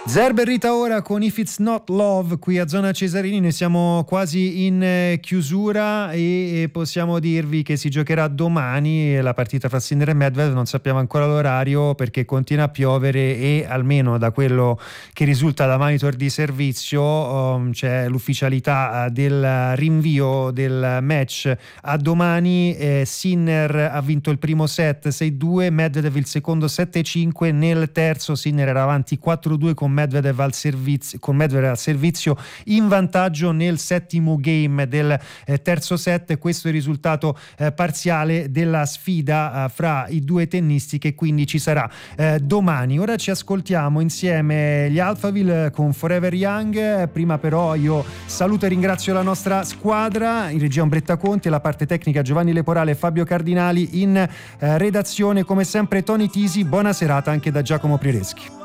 Zerbe e Rita ora con If It's Not Love qui a Zona Cesarini. Noi siamo quasi in chiusura e possiamo dirvi che si giocherà domani la partita fra Sinner e Medvedev. Non sappiamo ancora l'orario perché continua a piovere e almeno da quello che risulta da monitor di servizio c'è l'ufficialità del rinvio del match a domani. Sinner ha vinto il primo set 6-2, Medvedev il secondo 7-5. Nel terzo Sinner era avanti 4-2 con Medvedev al servizio in vantaggio nel settimo game del terzo set. Questo è il risultato parziale della sfida fra i due tennisti che quindi ci sarà domani. Ora ci ascoltiamo insieme gli Alphaville con Forever Young. Prima però io saluto e ringrazio la nostra squadra, in regia Ombretta Conti, la parte tecnica Giovanni Leporale e Fabio Cardinali, in redazione come sempre Tony Tisi. Buona serata anche da Giacomo Prireschi.